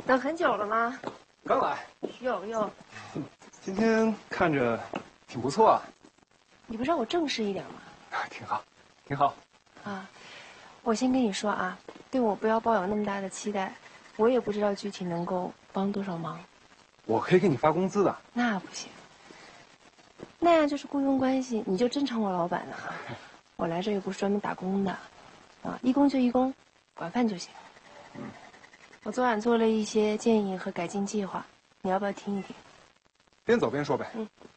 等很久了吗？ 刚来。 哟， 今天看着挺不错啊。 你不让我正式一点吗？ 挺好，挺好。 啊，我先跟你说啊，对我不要抱有那么大的期待，我也不知道具体能够帮多少忙。 我可以给你发工资的。 那不行，那样就是雇佣关系，你就真成我老板了。我来这也不是专门打工的，啊，一工就一工，管饭就行。我昨晚做了一些建议和改进计划，你要不要听一听？ 边走边说呗。